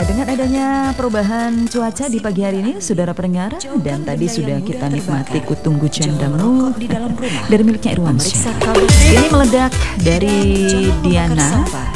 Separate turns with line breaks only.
dengan adanya perubahan cuaca di pagi hari ini, saudara pendengar, dan tadi sudah kita nikmati Kutunggu Candamu dari miliknya Irwansyah. Ini meledak dari Diana.